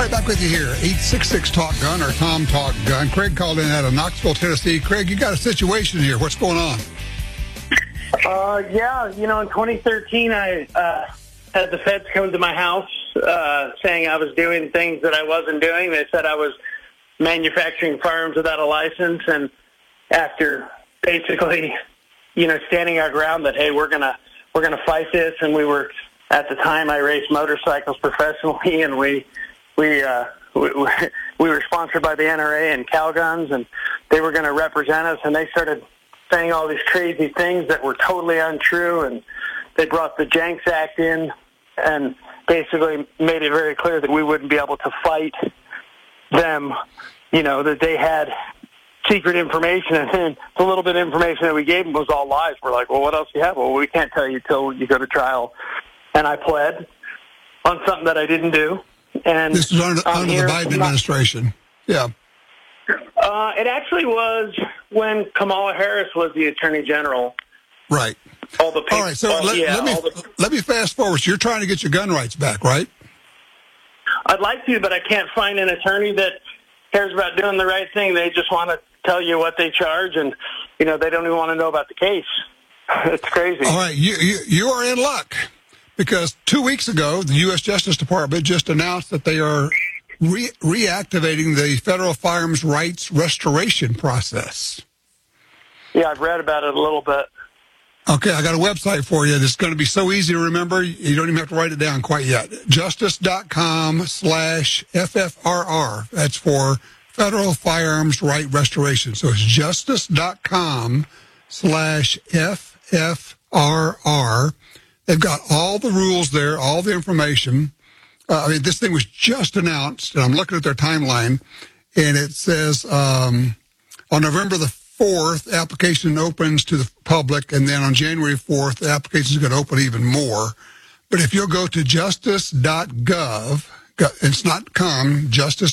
right, back with you here. 866-TALK-GUN or Tom Talk Gun. Craig called in out of Knoxville, Tennessee. Craig, you got a situation here. What's going on? Yeah, in 2013, I had the feds come to my house saying I was doing things that I wasn't doing. They said I was manufacturing firearms without a license, and after basically, standing our ground that, hey, we're gonna fight this, and we were, at the time, I raced motorcycles professionally, and we were sponsored by the NRA and Calguns, and they were going to represent us, and they started saying all these crazy things that were totally untrue, and they brought the Jenks Act in and basically made it very clear that we wouldn't be able to fight them, that they had secret information, and then the little bit of information that we gave them was all lies. We're like, well, what else do you have? Well, we can't tell you till you go to trial. And I pled on something that I didn't do. And this is under the Biden administration. Yeah. It actually was when Kamala Harris was the Attorney General. Right. All right, so let me fast forward. So you're trying to get your gun rights back, right? I'd like to, but I can't find an attorney that cares about doing the right thing. They just want to tell you what they charge, and, they don't even want to know about the case. It's crazy. All right, you are in luck, because 2 weeks ago, the U.S. Justice Department just announced that they are reactivating the federal firearms rights restoration process. Yeah, I've read about it a little bit. Okay, I got a website for you that's going to be so easy to remember, you don't even have to write it down quite yet. Justice.com/FFRR. That's for Federal Firearms Right Restoration. So it's justice.com/FFRR. They've got all the rules there, all the information. This thing was just announced, and I'm looking at their timeline, and it says on November the 4th, application opens to the public, and then on January 4th, the application is going to open even more. But if you'll go to justice.gov, it's not com,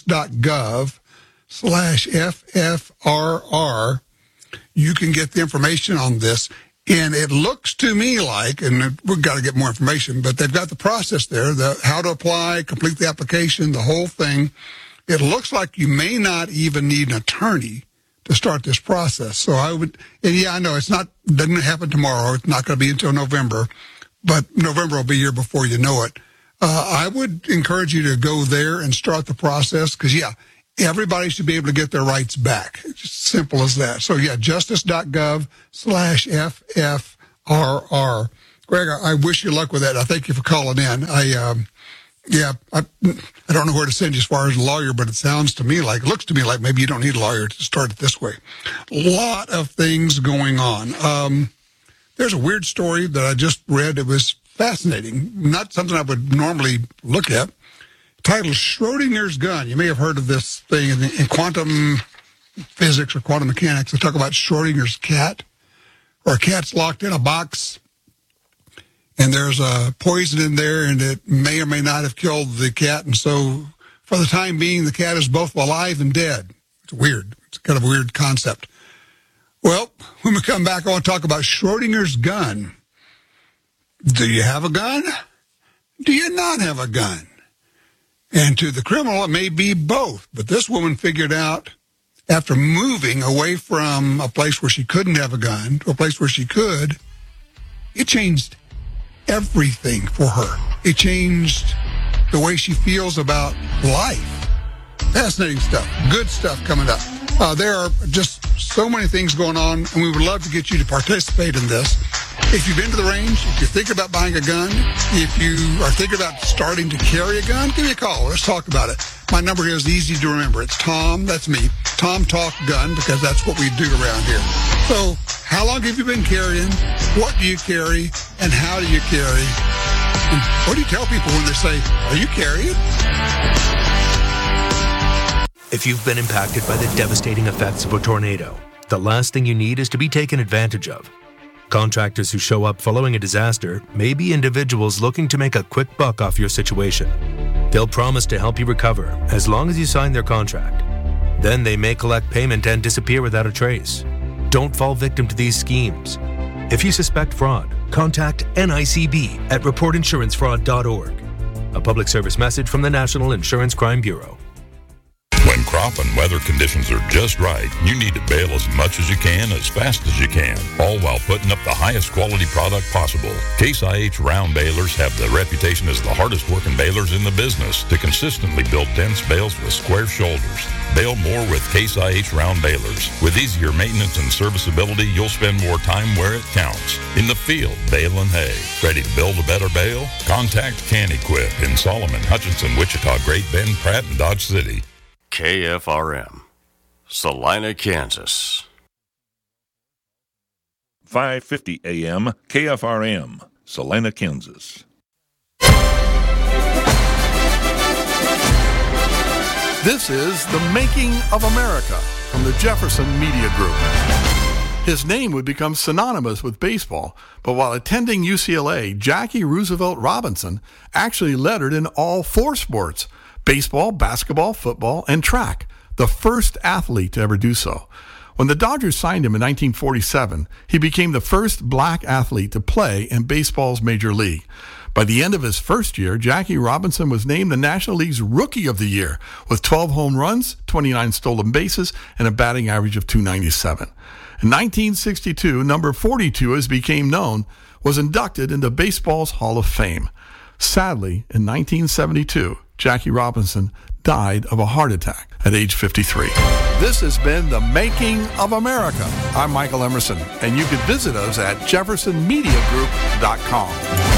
justice.gov/FFRR, you can get the information on this. And it looks to me like, and we've got to get more information, but they've got the process there, how to apply, complete the application, the whole thing. It looks like you may not even need an attorney to start this process. So I know doesn't happen tomorrow. It's not going to be until November, but November will be here before you know it. I would encourage you to go there and start the process, because, everybody should be able to get their rights back. It's just simple as that. So, justice.gov/FFRR. Greg, I wish you luck with that. I thank you for calling in. I don't know where to send you as far as a lawyer, but it looks to me like maybe you don't need a lawyer to start it this way. A lot of things going on. There's a weird story that I just read. It was fascinating. Not something I would normally look at. Titled Schrodinger's Gun. You may have heard of this thing in quantum physics or quantum mechanics. They talk about Schrodinger's cat, or a cat's locked in a box, and there's a poison in there, and it may or may not have killed the cat. And so for the time being, the cat is both alive and dead. It's weird. It's kind of a weird concept. Well, when we come back, I want to talk about Schrodinger's gun. Do you have a gun? Do you not have a gun? And to the criminal, it may be both. But this woman figured out, after moving away from a place where she couldn't have a gun to a place where she could, it changed everything for her. It changed the way she feels about life. Fascinating stuff. Good stuff coming up. There are just so many things going on, and we would love to get you to participate in this. If you've been to the range, if you're thinking about buying a gun, if you are thinking about starting to carry a gun, give me a call. Let's talk about it. My number here is easy to remember. It's Tom, that's me, Tom Talk Gun, because that's what we do around here. So, how long have you been carrying? What do you carry? And how do you carry? And what do you tell people when they say, are you carrying? If you've been impacted by the devastating effects of a tornado, the last thing you need is to be taken advantage of. Contractors who show up following a disaster may be individuals looking to make a quick buck off your situation. They'll promise to help you recover as long as you sign their contract. Then they may collect payment and disappear without a trace. Don't fall victim to these schemes. If you suspect fraud, contact NICB at reportinsurancefraud.org. A public service message from the National Insurance Crime Bureau. When crop and weather conditions are just right, you need to bale as much as you can, as fast as you can, all while putting up the highest quality product possible. Case IH round balers have the reputation as the hardest working balers in the business to consistently build dense bales with square shoulders. Bale more with Case IH round balers. With easier maintenance and serviceability, you'll spend more time where it counts. In the field, baling hay. Ready to build a better bale? Contact Can-Equip in Solomon, Hutchinson, Wichita, Great Bend, Pratt, and Dodge City. KFRM, Salina, Kansas. 5:50 a.m. KFRM, Salina, Kansas. This is The Making of America from the Jefferson Media Group. His name would become synonymous with baseball, but while attending UCLA, Jackie Roosevelt Robinson actually lettered in all four sports: baseball, basketball, football, and track, the first athlete to ever do so. When the Dodgers signed him in 1947, he became the first black athlete to play in baseball's major league. By the end of his first year, Jackie Robinson was named the National League's Rookie of the Year with 12 home runs, 29 stolen bases, and a batting average of .297. In 1962, number 42, as became known, was inducted into baseball's Hall of Fame. Sadly, in 1972, Jackie Robinson died of a heart attack at age 53. This has been The Making of America. I'm Michael Emerson, and you can visit us at jeffersonmediagroup.com.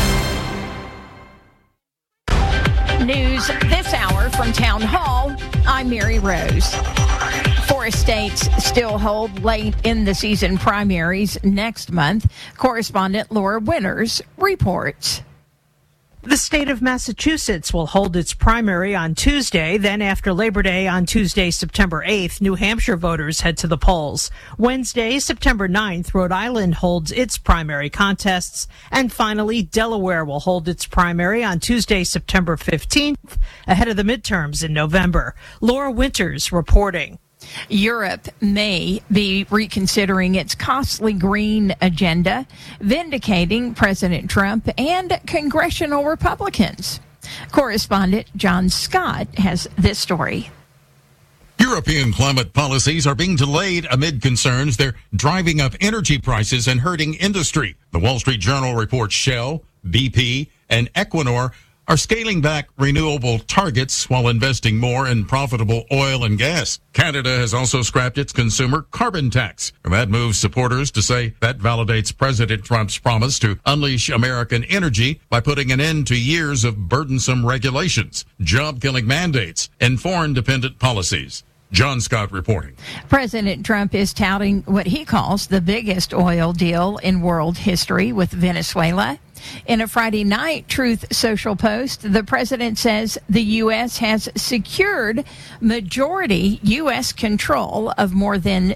News this hour from Town Hall. I'm Mary Rose. Four states still hold late in the season primaries next month. Correspondent Laura Winters reports. The state of Massachusetts will hold its primary on Tuesday. Then after Labor Day on Tuesday, September 8th, New Hampshire voters head to the polls. Wednesday, September 9th, Rhode Island holds its primary contests. And finally, Delaware will hold its primary on Tuesday, September 15th, ahead of the midterms in November. Laura Winters reporting. Europe may be reconsidering its costly green agenda, vindicating President Trump and congressional Republicans. Correspondent John Scott has this story. European climate policies are being delayed amid concerns they're driving up energy prices and hurting industry. The Wall Street Journal reports Shell, BP, and Equinor are scaling back renewable targets while investing more in profitable oil and gas. Canada has also scrapped its consumer carbon tax. And that moves supporters to say that validates President Trump's promise to unleash American energy by putting an end to years of burdensome regulations, job-killing mandates, and foreign-dependent policies. John Scott reporting. President Trump is touting what he calls the biggest oil deal in world history with Venezuela. In a Friday night Truth Social post, the president says the U.S. has secured majority U.S. control of more than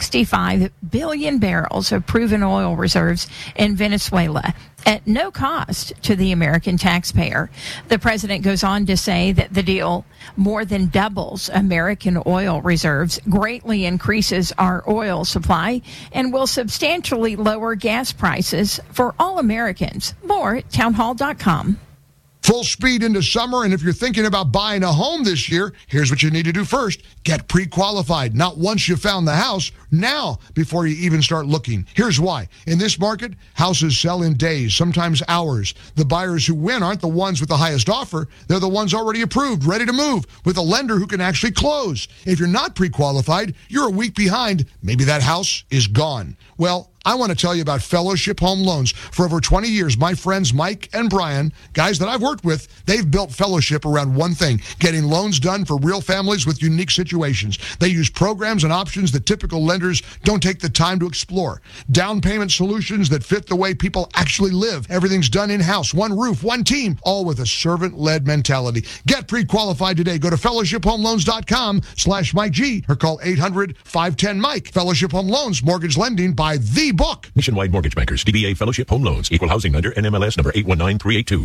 65 billion barrels of proven oil reserves in Venezuela at no cost to the American taxpayer. The president goes on to say that the deal more than doubles American oil reserves, greatly increases our oil supply, and will substantially lower gas prices for all Americans. More at townhall.com. Full speed into summer, and if you're thinking about buying a home this year, here's what you need to do first. Get pre-qualified. Not once you found the house, now before you even start looking. Here's why. In this market, houses sell in days, sometimes hours. The buyers who win aren't the ones with the highest offer. They're the ones already approved, ready to move, with a lender who can actually close. If you're not pre-qualified, you're a week behind. Maybe that house is gone. Well, I want to tell you about Fellowship Home Loans. For over 20 years, my friends Mike and Brian, guys that I've worked with, they've built Fellowship around one thing, getting loans done for real families with unique situations. They use programs and options that typical lenders don't take the time to explore. Down payment solutions that fit the way people actually live. Everything's done in-house, one roof, one team, all with a servant-led mentality. Get pre-qualified today. Go to fellowshiphomeloans.com/Mike G or call 800-510-MIKE. Fellowship Home Loans, mortgage lending by the book. Nationwide Mortgage Bankers, DBA Fellowship Home Loans, Equal Housing Lender, NMLS number 819382.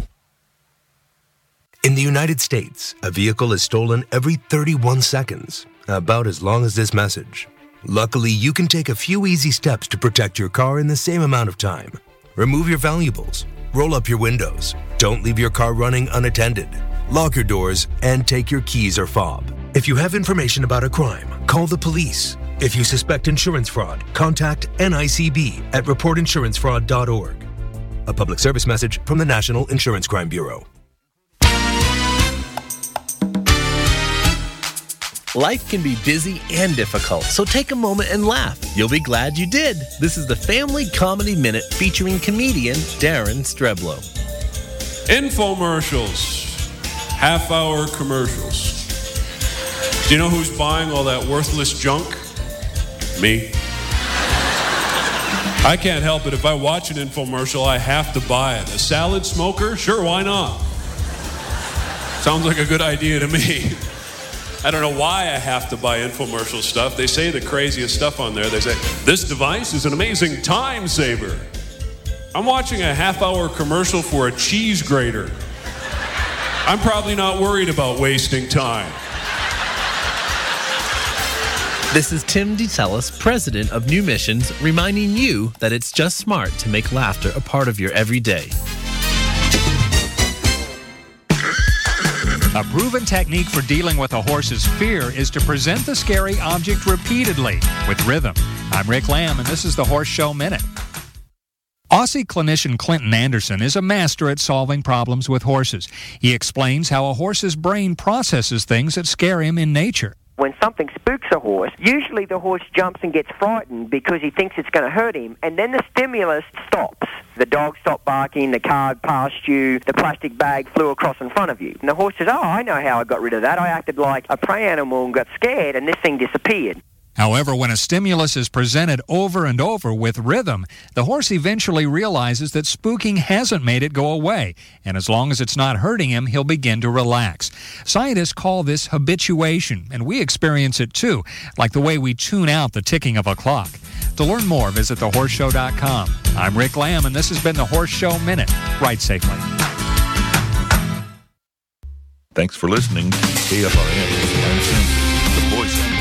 In the United States, a vehicle is stolen every 31 seconds, about as long as this message. Luckily, you can take a few easy steps to protect your car in the same amount of time. Remove your valuables. Roll up your windows. Don't leave your car running unattended. Lock your doors and take your keys or fob. If you have information about a crime, call the police. If you suspect insurance fraud, contact NICB at reportinsurancefraud.org. A public service message from the National Insurance Crime Bureau. Life can be busy and difficult, so take a moment and laugh. You'll be glad you did. This is the Family Comedy Minute featuring comedian Darren Streblow. Infomercials. Half-hour commercials. Do you know who's buying all that worthless junk? Me. I can't help it. If I watch an infomercial, I have to buy it. A salad smoker? Sure, why not? Sounds like a good idea to me. I don't know why I have to buy infomercial stuff. They say the craziest stuff on there. They say, this device is an amazing time saver. I'm watching a half-hour commercial for a cheese grater. I'm probably not worried about wasting time. This is Tim DeTellis, president of New Missions, reminding you that it's just smart to make laughter a part of your everyday. A proven technique for dealing with a horse's fear is to present the scary object repeatedly with rhythm. I'm Rick Lamb, and this is the Horse Show Minute. Aussie clinician Clinton Anderson is a master at solving problems with horses. He explains how a horse's brain processes things that scare him in nature. When something spooks a horse, usually the horse jumps and gets frightened because he thinks it's going to hurt him, and then the stimulus stops. The dog stopped barking, the car passed you, the plastic bag flew across in front of you. And the horse says, oh, I know how I got rid of that. I acted like a prey animal and got scared, and this thing disappeared. However, when a stimulus is presented over and over with rhythm, the horse eventually realizes that spooking hasn't made it go away, and as long as it's not hurting him, he'll begin to relax. Scientists call this habituation, and we experience it too, like the way we tune out the ticking of a clock. To learn more, visit thehorseshow.com. I'm Rick Lamb, and this has been the Horse Show Minute. Ride safely. Thanks for listening to KFRN, the voice of